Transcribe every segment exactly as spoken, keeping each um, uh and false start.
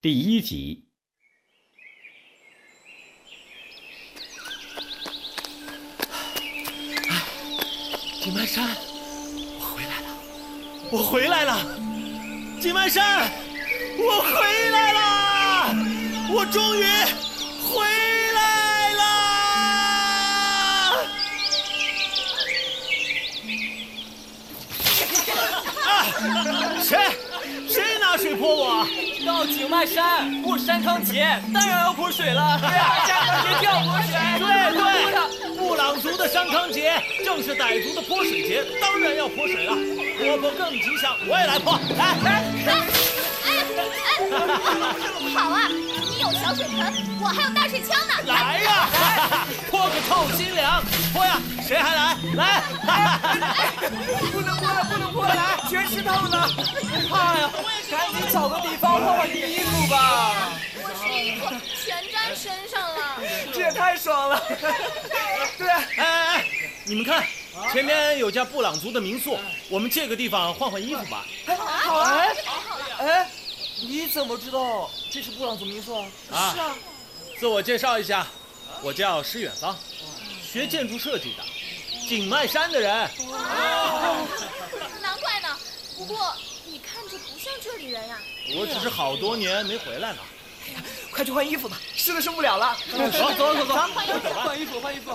第一集。 井蔓山，我回来了，我回来了！井蔓山，我回来了，我终于回来了！啊，谁谁拿水泼我？ 到井蔓山过山康节，当然要泼水了。对呀，山康节就要泼水。 对对，布朗族的山康节正是傣族的泼水节，当然要泼水了。泼泼更吉祥，我也来泼。来来哎哎，好啊！你有小水盆，我还有大水枪呢。 来呀，来泼个臭新娘！泼呀，谁还来？来！ 不能泼了，不能泼了，来，全湿透了。怕呀，赶紧找个地方换换衣服吧。 我湿衣服全沾身上了， 这也太爽了。对啊， 哎哎哎，你们看，前面有家布朗族的民宿，我们借个地方换换衣服吧。 好啊，哎哎，你怎么知道这是布朗族民宿啊？ 啊，是啊。自我介绍一下，我叫施远方，学建筑设计的，井蔓山的人。 哦，难怪呢。不过你看着不像这里人呀。 我只是好多年没回来了。 哎呀，快去换衣服吧，湿的受不了了。 走走走走， 换衣服，换衣服，换衣服。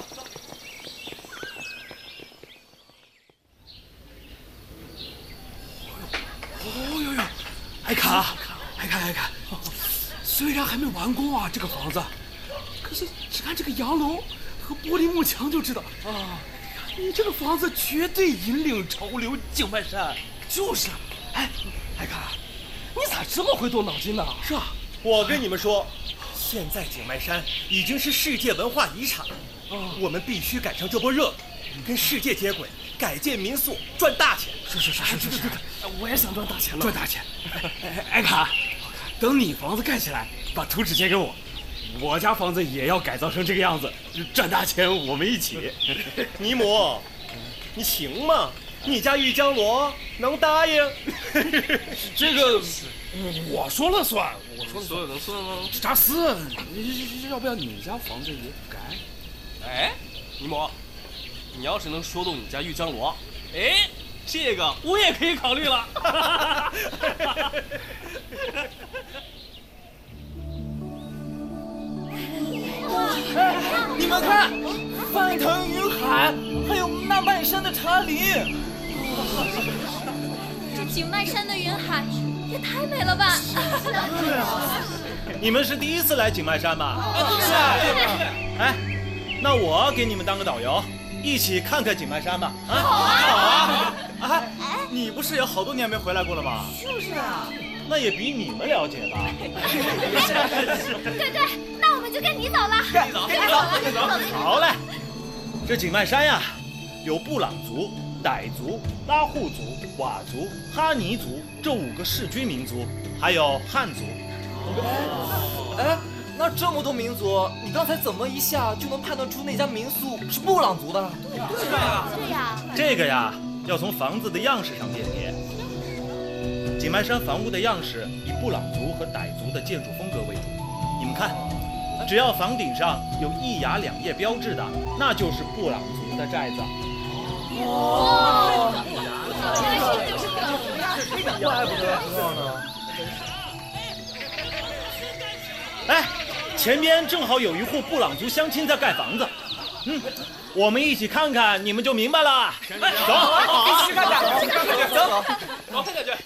哦呦呦，艾卡，艾卡，艾卡，虽然还没完工啊，这个房子，可是只看这个洋楼和玻璃幕墙就知道啊，你这个房子绝对引领潮流，井蔓山。 就是，哎，艾卡，你咋这么会动脑筋呢？ 是啊，我跟你们说，现在井蔓山已经是世界文化遗产了，哦、我们必须赶上这波热，跟世界接轨。改建民宿赚大钱， 是是是是是是， 我也想赚大钱了。 赚大钱，艾卡，等你房子盖起来，把图纸借给我，我家房子也要改造成这个样子，赚大钱我们一起。 尼姆，你行吗？你家玉江罗能答应？ 这个我说了算，我说了说了能算吗？ 查斯，要不要你家房子也改？ 哎，尼姆。你要是能说动你家玉江罗，哎，这个我也可以考虑了。哎，你们看，翻腾云海，还有那半山的茶林。 这井蔓山的云海也太美了吧！ 对啊，你们是第一次来井蔓山吧？ 是啊。 哎，那我给你们当个导游。一起看看井蔓山吧！啊， 好啊， 好啊！啊，你不是也好多年没回来过了吗？ 就是啊， 那也比你们了解吧？ 对对，那我们就跟你走了。 跟你走，跟你走，跟你走。 好嘞，这井蔓山呀，有布朗族、傣族、拉祜族、佤族、哈尼族这五个世居民族，还有汉族。 哎。那这么多民族，你刚才怎么一下就能判断出那家民宿是布朗族的？ 对呀，对呀。 这个呀，要从房子的样式上辨别。井蔓山房屋的样式以布朗族和傣族的建筑风格为主。你们看，只要房顶上有一崖两叶标志的，那就是布朗族的寨子。 哦，原来这就是布朗族呀！ 怪不得知道呢。 哎。前边正好有一户布朗族乡亲在盖房子，嗯，我们一起看看，你们就明白了。走， 一起看看，一起看看，走，走，看下去。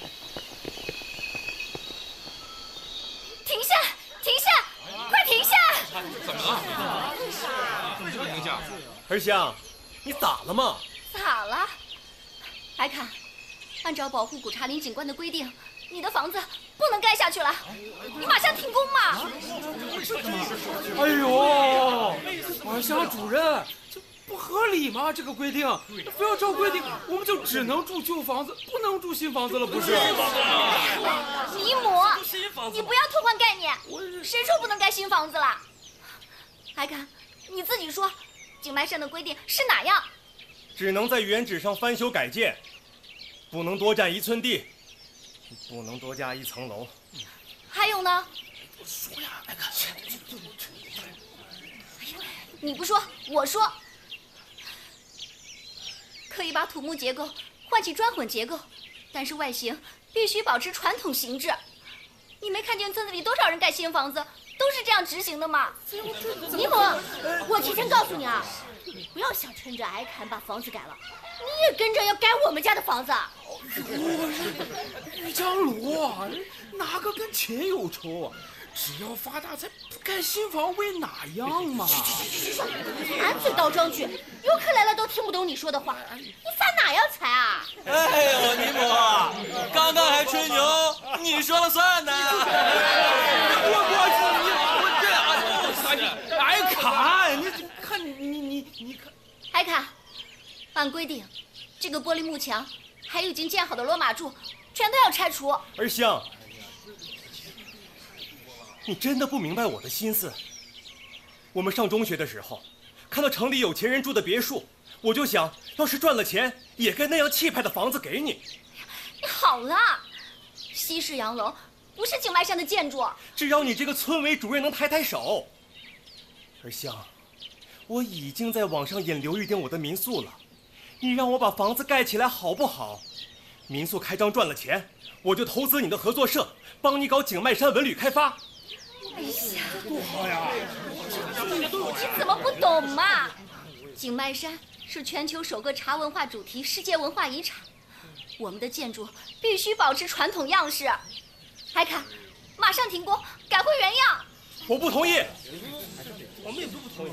停下，停下，快停下！ 怎么了？怎么停下？ 儿香，你咋了嘛？ 咋了？艾卡，按照保护古茶林景观的规定。你的房子不能盖下去了，你马上停工嘛！ 哎呦，马夏主任，这不合理吗？这个规定，非要照规定，我们就只能住旧房子，不能住新房子了，不是？ 尼姆，你不要偷换概念，谁说不能盖新房子了？艾卡，你自己说，井蔓山的规定是哪样？ 只能在原址上翻修改建，不能多占一寸地。不能多加一层楼。 还有呢？ 说呀，哎看， 你不说，我说。可以把土木结构换起砖混结构，但是外形必须保持传统形制。你没看见村子里多少人盖新房子都是这样执行的吗？ 尼姆，我提前告诉你啊，你不要想趁着矮坎把房子改了，你也跟着要改我们家的房子。 玉江鲁啊，哪个跟钱有仇啊？只要发大财，盖新房为哪样嘛？ 满嘴倒装句，游客来了都听不懂你说的话，你发哪样财啊？ 哎呦，尼姆，刚刚还吹牛，你说了算呢。 我我我这哎卡，你看你你你你看， 海卡，按规定，这个玻璃幕墙还有已经建好的罗马柱，全都要拆除。 儿香，你真的不明白我的心思。我们上中学的时候，看到城里有钱人住的别墅，我就想，要是赚了钱，也盖那样气派的房子给你。 你好了，西式洋楼不是景迈山的建筑。 只要你这个村委主任能抬抬手。儿香，我已经在网上引流一点我的民宿了，你让我把房子盖起来好不好？民宿开张赚了钱，我就投资你的合作社，帮你搞景迈山文旅开发。 哎呀， 多好呀！ 你怎么不懂嘛？景迈山是全球首个茶文化主题世界文化遗产，我们的建筑必须保持传统样式。海卡，马上停工，改回原样。 我不同意。我们也都不同意。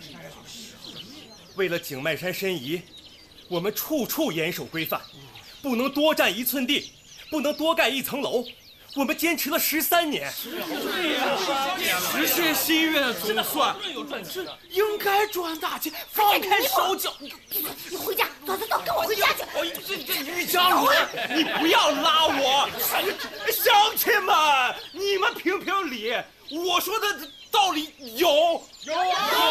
为了景迈山申遗，我们处处严守规范，不能多占一寸地，不能多盖一层楼。我们坚持了十三年。 对呀，实现心愿总算，这应该赚大钱，放开手脚。 你回家，走走走，跟我回家去。 哦，这这玉江鲁，你不要拉我。乡亲们，你们评评理，我说的道理有有有有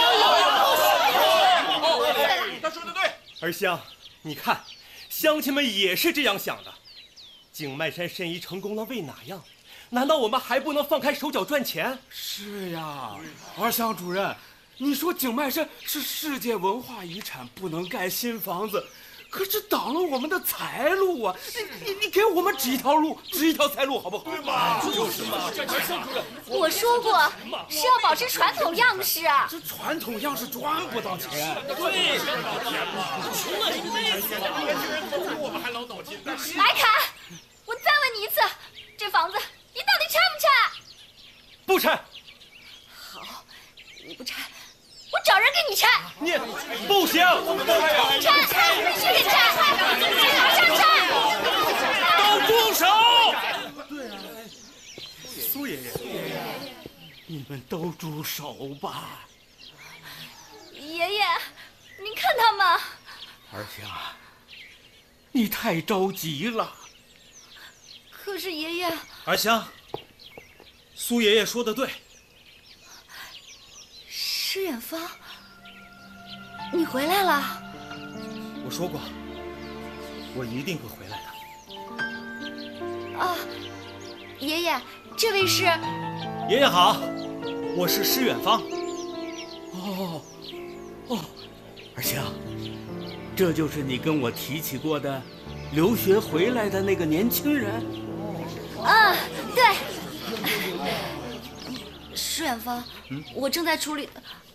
有。他说的对。 儿香，你看，乡亲们也是这样想的。景迈山申遗成功了，为哪样？难道我们还不能放开手脚赚钱？ 是呀，二乡主任，你说景迈山是世界文化遗产，不能盖新房子，可是挡了我们的财路啊！你你你给我们指一条路，指一条财路，好不好？对嘛？就是嘛。 我说过是要保持传统样式。 这传统样式赚不到钱。 对，穷了一辈子了，我们还老脑筋呢。 莱卡，我再问你一次，这房子你到底拆不拆？ 不拆。 好，你不拆，我找人给你拆。 你不行， 你拆，必须得拆，马上拆！ 都住手！ 对啊，苏爷爷， 你们都住手吧。 爷爷，您看他们。 儿香，你太着急了。 可是爷爷， 儿香，苏爷爷说的对。 施远方，你回来了。 我说过，我一定会回来的。 啊，爷爷，这位是？ 爷爷好，我是施远方。 哦，哦，儿香，这就是你跟我提起过的留学回来的那个年轻人。 啊，对。施远方，嗯，我正在处理。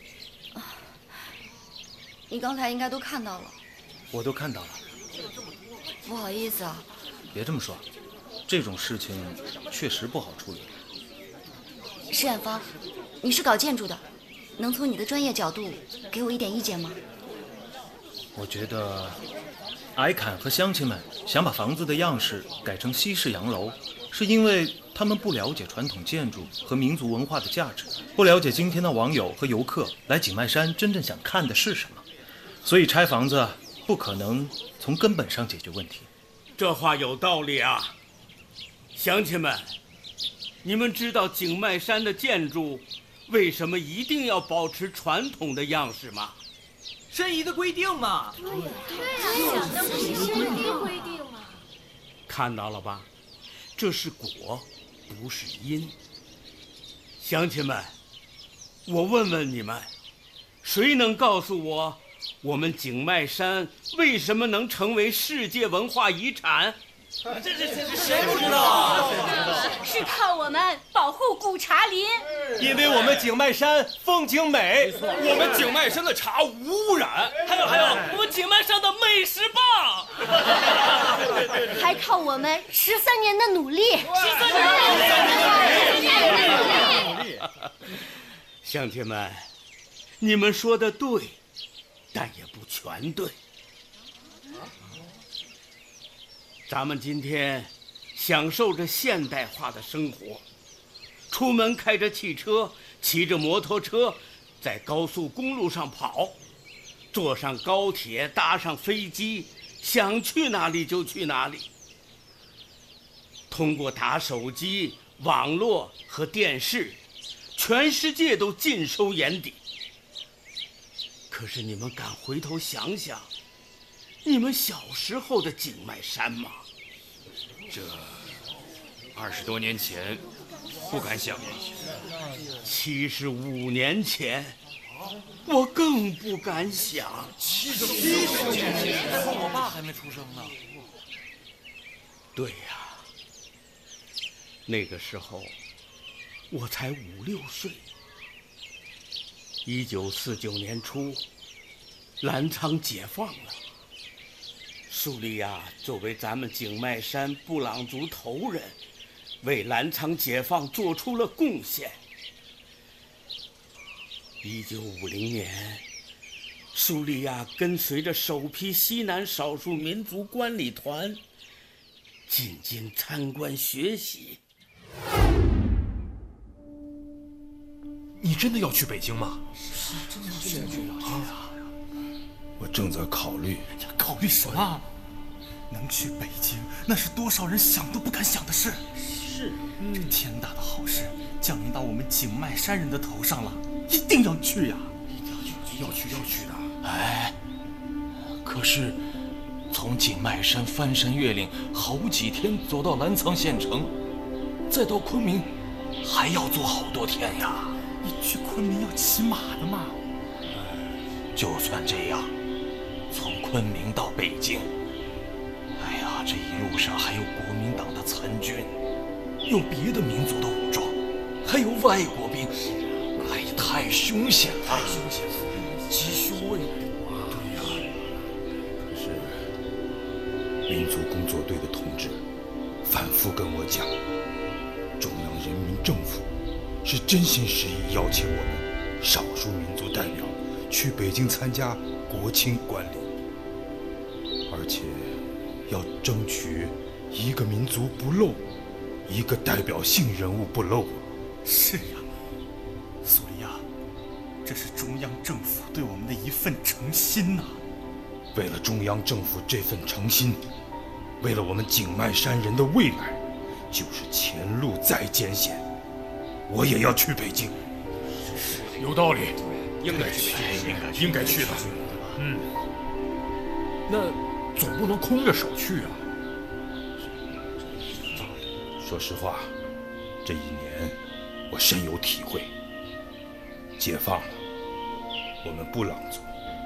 你刚才应该都看到了。 我都看到了。 不好意思啊。 别这么说，这种事情确实不好处理。 施远方，你是搞建筑的，能从你的专业角度给我一点意见吗？ 我觉得，矮坎和乡亲们想把房子的样式改成西式洋楼，是因为他们不了解传统建筑和民族文化的价值，不了解今天的网友和游客来景迈山真正想看的是什么，所以拆房子不可能从根本上解决问题。 这话有道理啊，乡亲们，你们知道景迈山的建筑为什么一定要保持传统的样式吗？ 申遗的规定嘛。 对呀，那不是申遗规定吗？ 看到了吧，这是果， 不是因。乡亲们，我问问你们，谁能告诉我，我们景迈山为什么能成为世界文化遗产？ 这这这谁不知道啊？ 是靠我们保护古茶林， 因为我们景迈山风景美， 我们景迈山的茶无污染， 还有还有，我们景迈山的美食棒， 还靠我们十三年的努力。 十三年的努力。 乡亲们，你们说的对，但也不全对。咱们今天享受着现代化的生活，出门开着汽车，骑着摩托车，在高速公路上跑，坐上高铁，搭上飞机，想去哪里就去哪里。通过打手机、网络和电视，全世界都尽收眼底。可是你们敢回头想想，你们小时候的景迈山吗？ 这二十多年前，不敢想啊。 七十五年前，我更不敢想。 七十五年前，我爸还没出生呢。 对呀，那个时候我才五六岁。一九四九年初，澜沧解放了。苏利亚作为咱们景迈山布朗族头人，为澜沧解放做出了贡献。一九五零年，苏利亚跟随着首批西南少数民族观礼团进京参观学习。 你真的要去北京吗？ 是真的要去北京啊！ 我正在考虑。 考虑什么？能去北京，那是多少人想都不敢想的事。是，这天大的好事降临到我们景迈山人的头上了，一定要去呀！ 一定要去，要去，要去的。 哎，可是从景迈山翻山越岭好几天走到澜沧县城，再到昆明，还要坐好多天呀。 你去昆明要骑马的嘛？ 就算这样，从昆明到北京，哎呀，这一路上还有国民党的残军，有别的民族的武装，还有外国兵，哎，太凶险了，太凶险了，吉凶未卜啊！ 对呀，可是民族工作队的同志反复跟我讲，中央人民政府是真心实意邀请我们少数民族代表去北京参加国庆观礼，而且要争取一个民族不漏，一个代表性人物不漏。 是呀，苏利亚，这是中央政府对我们的一份诚心呐、啊。 为了中央政府这份诚心，为了我们景迈山人的未来，就是前路再艰险，我也要去北京。 有道理，应该去，应该应该去的。嗯，那总不能空着手去啊。 说实话，这一年我深有体会。解放了，我们布朗族